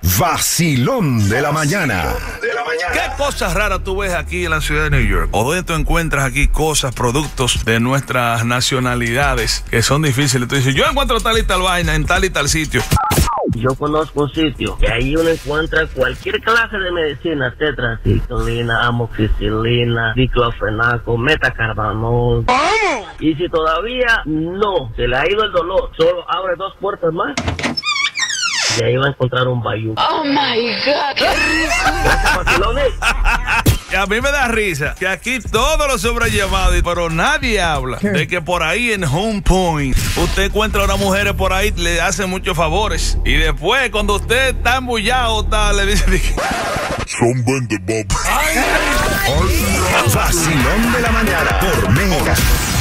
Vacilón de la mañana. ¿Qué cosas raras tú ves aquí en la ciudad de New York? ¿O dónde tú encuentras aquí cosas, productos de nuestras nacionalidades que son difíciles? Tú dices, yo encuentro tal y tal vaina en tal y tal sitio. Yo conozco un sitio que ahí uno encuentra cualquier clase de medicina: tetraciclina, amoxicilina, diclofenaco, metacarbanol. ¿Cómo? Y si todavía no se le ha ido el dolor, solo abre 2 puertas más y ahí va a encontrar un bayou. Oh my God, qué rico. A mí me da risa que aquí todos los sobrellevados, pero nadie habla de que por ahí en Home Point usted encuentra a unas mujeres por ahí, le hacen muchos favores. Y después, cuando usted está embullado, le dice son vende Bob. Vacilón de la mañana por Mega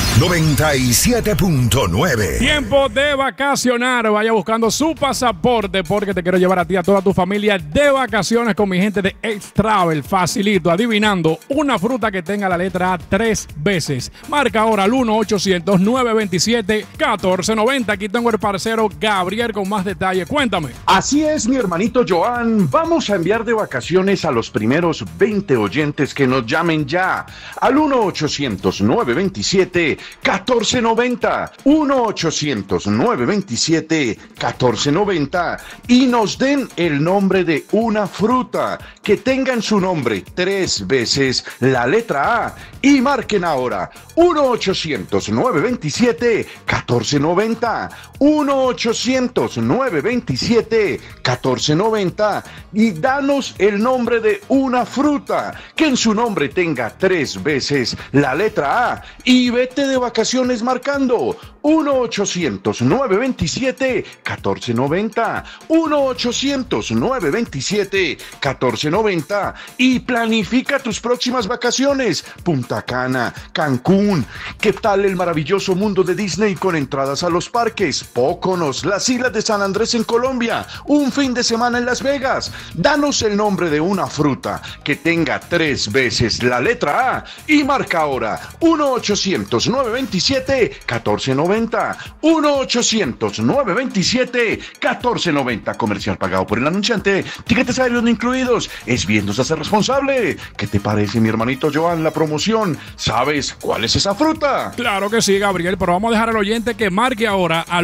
97.9. Tiempo de vacacionar. Vaya buscando su pasaporte porque te quiero llevar a ti y a toda tu familia de vacaciones con mi gente de X-Travel. Facilito, adivinando una fruta que tenga la letra A 3 veces. Marca ahora al 1-800-927-1490. Aquí tengo el parcero Gabriel con más detalles. Cuéntame. Así es, mi hermanito Joan. Vamos a enviar de vacaciones a los primeros 20 oyentes que nos llamen ya al 1-800-927-1490. 1-800-927-1490 y nos den el nombre de una fruta que tenga en su nombre 3 veces la letra A y marquen ahora 1-800-927-1490 1-800-927-1490 y danos el nombre de una fruta que en su nombre tenga 3 veces la letra A y vete de vacaciones marcando 1-800-927-1490 1-800-927-1490 y planifica tus próximas vacaciones. Punta Cana, Cancún. ¿Qué tal el maravilloso mundo de Disney con entradas a los parques? Póconos, las islas de San Andrés en Colombia, un fin de semana en Las Vegas. Danos el nombre de una fruta que tenga 3 veces la letra A y marca ahora 1-800-927-1490 1-800-927-1490. Comercial pagado por el anunciante. Tiquetes aéreos no incluidos. Es bien, nos hace responsable. ¿Qué te parece, mi hermanito Joan, la promoción? ¿Sabes cuál es esa fruta? Claro que sí, Gabriel, pero vamos a dejar al oyente que marque ahora al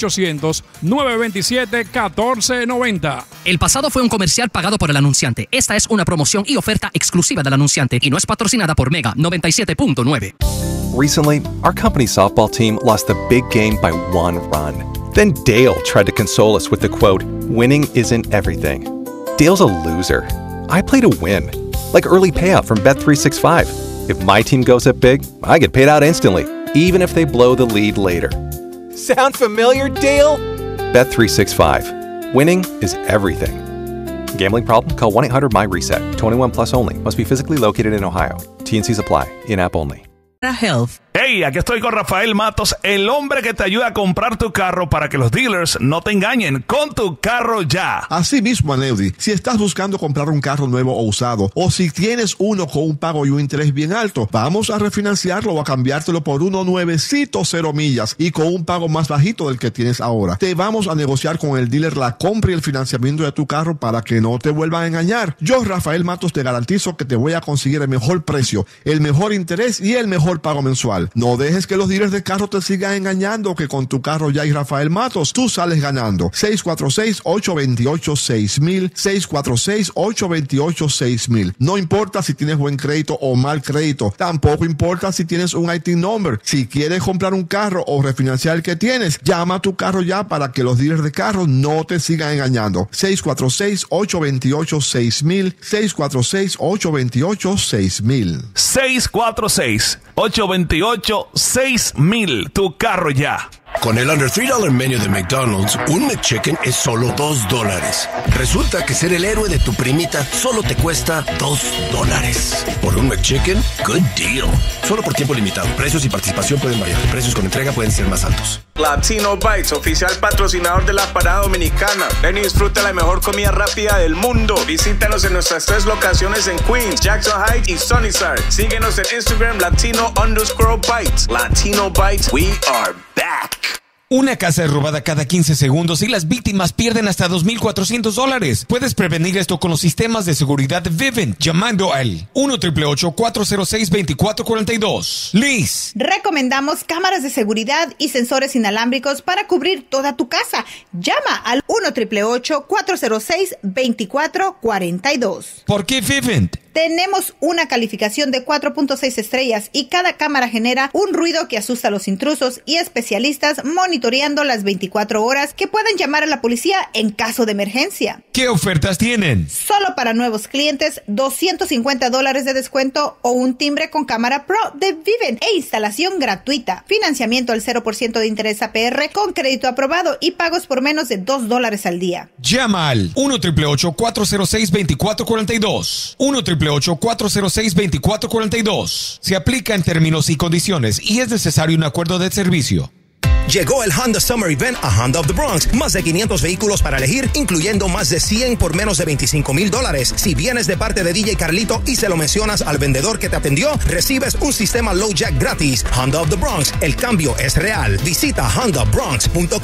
1-800-927-1490. El pasado fue un comercial pagado por el anunciante. Esta es una promoción y oferta exclusiva del anunciante y no es patrocinada por Mega 97.9. Recently, our company's softball team lost the big game by 1 run. Then Dale tried to console us with the quote, "Winning isn't everything." Dale's a loser. I play to win, like early payout from Bet365. If my team goes up big, I get paid out instantly, even if they blow the lead later. Sound familiar, Dale? Bet365. Winning is everything. Gambling problem? Call 1-800-MY-RESET. 21 plus only. Must be physically located in Ohio. T&Cs apply. In-app only. Health. Hey, aquí estoy con Rafael Matos, el hombre que te ayuda a comprar tu carro para que los dealers no te engañen con tu carro ya. Así mismo, Aneudi, si estás buscando comprar un carro nuevo o usado, o si tienes uno con un pago y un interés bien alto, vamos a refinanciarlo o a cambiártelo por uno nuevecito 0 millas y con un pago más bajito del que tienes ahora. Te vamos a negociar con el dealer la compra y el financiamiento de tu carro para que no te vuelvan a engañar. Yo, Rafael Matos, te garantizo que te voy a conseguir el mejor precio, el mejor interés y el mejor pago mensual. No dejes que los dealers de carro te sigan engañando, que con tu carro ya y Rafael Matos tú sales ganando. 646-828-6000, 646-828-6000. No importa si tienes buen crédito o mal crédito, tampoco importa si tienes un IT number. Si quieres comprar un carro o refinanciar el que tienes, llama a tu carro ya para que los dealers de carro no te sigan engañando. 646-828-6000, 646-828-6000. 646-828-6000. Tu carro ya. Con el Under $3 Menu de McDonald's, un McChicken es solo $2. Resulta que ser el héroe de tu primita solo te cuesta $2. Por un McChicken, good deal. Solo por tiempo limitado. Precios y participación pueden variar. Precios con entrega pueden ser más altos. Latino Bites, oficial patrocinador de la parada dominicana. Ven y disfruta la mejor comida rápida del mundo. Visítanos en nuestras 3 locaciones en Queens, Jackson Heights y Sunnyside. Síguenos en Instagram, Latino_Bites. Latino Bites, we are back. Una casa es robada cada 15 segundos y las víctimas pierden hasta $2,400. Puedes prevenir esto con los sistemas de seguridad Vivint llamando al 1-888-406-2442. Liz. Recomendamos cámaras de seguridad y sensores inalámbricos para cubrir toda tu casa. Llama al 1-888-406-2442. ¿Por qué Vivint? Tenemos una calificación de 4.6 estrellas y cada cámara genera un ruido que asusta a los intrusos y especialistas monitoreando las 24 horas que pueden llamar a la policía en caso de emergencia. ¿Qué ofertas tienen? Solo para nuevos clientes, $250 de descuento o un timbre con cámara Pro de Vivint e instalación gratuita. Financiamiento al 0% de interés APR con crédito aprobado y pagos por menos de $2 al día. Llama al 1-888-406-2442. 1-888-406-2442. Se aplica en términos y condiciones y es necesario un acuerdo de servicio. Llegó el Honda Summer Event a Honda of the Bronx. Más de 500 vehículos para elegir, incluyendo más de 100 por menos de $25,000. Si vienes de parte de DJ Carlito y se lo mencionas al vendedor que te atendió, recibes un sistema Low Jack gratis. Honda of the Bronx, el cambio es real. Visita hondabronx.com.